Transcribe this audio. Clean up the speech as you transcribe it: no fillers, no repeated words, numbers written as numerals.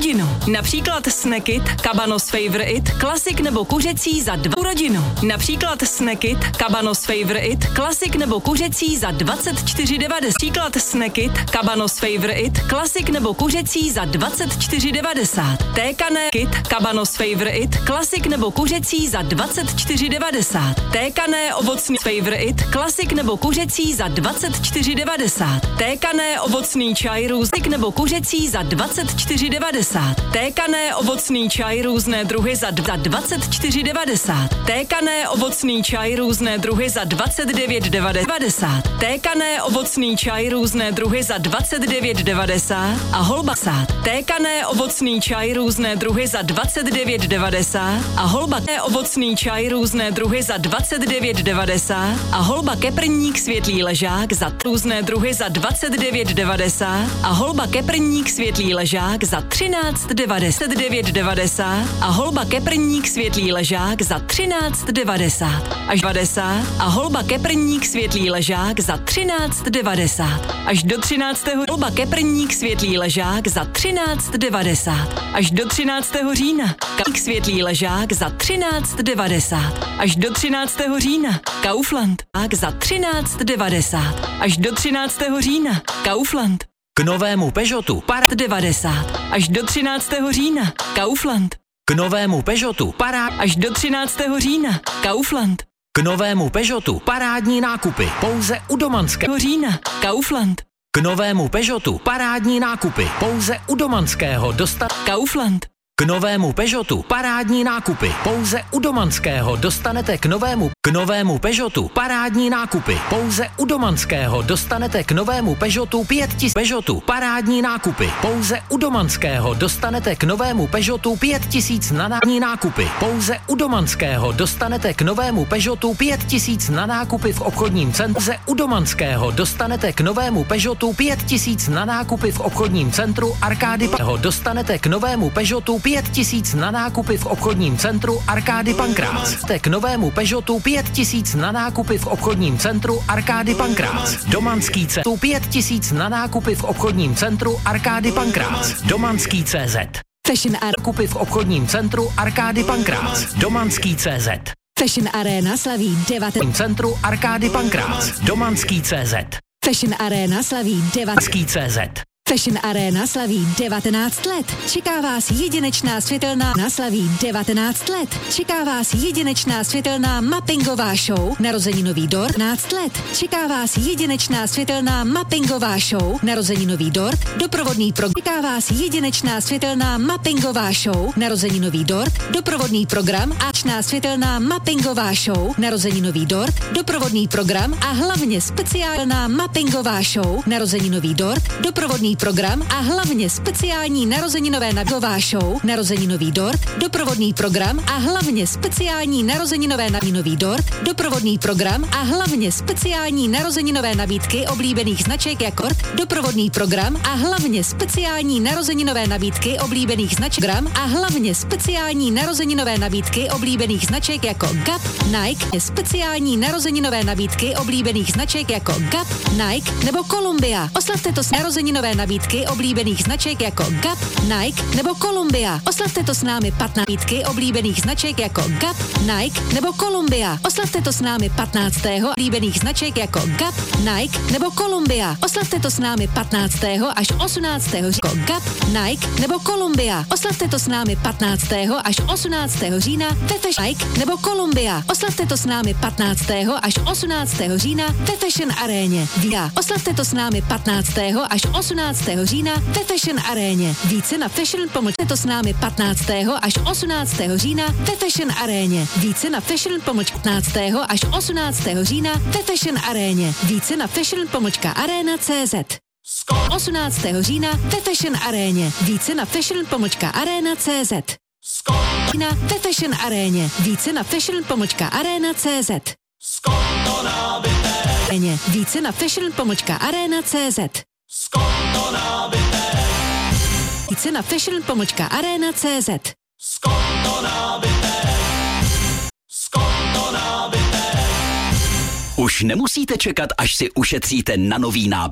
rodinu. Například Snackit, Cabanos Favorite, klasik nebo kuřecí za 2 rodinu. Například Snackit, Cabanos Favorite, klasik nebo kuřecí za 24,90. Například Snackit, Cabanos Favorite, klasik nebo kuřecí za 24,90. Tékané Kit, Cabanos Favorite, klasik nebo kuřecí za 24,90. Tékané ovocný Favorite, klasik nebo kuřecí za 24,90. Tékané ovocný čaj různý nebo kuřecí za 24,90. Tékané ovocný čaj různé druhy za 24,90. Tékané ovocný čaj různé druhy za 29,90. Tékané ovocný čaj různé druhy za 29,90 a holba sát. Tékané ovocný čaj různé druhy za 29,90 a holba ovocný čaj různé druhy za 29,90 a holba keprník světlý ležák za různé druhy za 29,90 a holba keprník světlý ležák za 13,99 a holba keprník světlý ležák za 13,90 až 90 a holba keprník světlý ležák za 13,90 až do 13. holba keprník světlý ležák za 13,90 až do 13. října. Keprník světlý ležák za 13,90 až do 13. října. Kaufland za 13,90 až do 13. října. Kaufland. K novému Peugeotu 90 až do 13. října. Kaufland. K novému Peugeotu až do 13. října. Kaufland. K novému Peugeotu parádní nákupy pouze u Domanského října. Kaufland. K novému Peugeotu parádní nákupy pouze u Domanského Kaufland. K novému Peugeotu parádní nákupy pouze u Domanského dostanete k novému Peugeotu parádní nákupy pouze u Domanského dostanete k novému Peugeotu 5000 Peugeotu parádní nákupy pouze u Domanského dostanete k novému Peugeotu 5000 na nákupy pouze u Domanského dostanete k novému Peugeotu 5000 na nákupy v obchodním centru u Domanského dostanete k novému Peugeotu 5000 na nákupy v obchodním centru Arkády dostanete k novému Peugeotu 5000 na nákupy v obchodním centru Arkády Pankrác. K novému Peugeotu 5000 na nákupy v obchodním centru Arkády Pankrác. Domanský CZ 5000 na nákupy v obchodním centru Arkády Pankrác. Domanský CZ. Fashion nákupy v obchodním centru Arkády Pankrác. Domanský CZ. Fashion Arena slaví 9. centru Arkády Pankrác. Domanský CZ. Fashion Arena slaví 9. CZ. Fashion Arena slaví 19 let. Čeká vás jedinečná světelná naslaví 19 let. Čeká vás jedinečná světelná mappingová show Narozeninový dort 15 let. Čeká vás jedinečná světelná mappingová show Narozeninový dort. Doprovodný program. Čeká vás jedinečná světelná mappingová show Narozeninový dort. Doprovodný program a světelná mappingová show Narozeninový dort. Doprovodný program a hlavně speciálná mappingová show Narozeninový dort. Doprovodný program a hlavně speciální narozeninové nabídková show Narozeninový dort, doprovodný program a hlavně speciální narozeninové nabídkový dort, doprovodný program a hlavně speciální narozeninové nabídky oblíbených značek jako doprovodný program a hlavně speciální narozeninové nabídky oblíbených značek a hlavně speciální narozeninové nabídky oblíbených značek jako Gap, Nike, speciální narozeninové nabídky oblíbených značek jako Gap, Nike nebo Columbia. Oslavte to s narozeninové nabídky oblíbených značek jako Gap, Nike nebo Columbia. Oslavte to s námi 15 nabídky oblíbených značek jako Gap, Nike nebo Columbia. Oslavte to s námi 15. oblíbených značek jako Gap, Nike nebo Columbia. Oslavte to s námi 15. až 18. jako Gap, Nike nebo Columbia. Oslavte to s námi 15. až 18. října ve Fashion Nike nebo Columbia. Oslavte to s námi 15. až 18. října ve Fashion Aréně. Oslavte to s námi 15. až 18. října ve Fashion Aréně. Více na Fashion pomlčka to s námi 15. až 18. října ve Fashion Aréně. Více na Fashion pomlčka 15. až 18. října ve Fashion Aréně. Více na Fashion pomlčka Arena.cz 18. října ve Fashion Aréně. Více na Fashion pomlčka Arena.cz ve Fashion Aréně. Více na Fashion pomlčka Arena.cz Více na Fashion pomlčka Arena.cz Více na Fashion pomlčka Arena.cz Už nemusíte čekat, až si ušetříte na nový nábytek.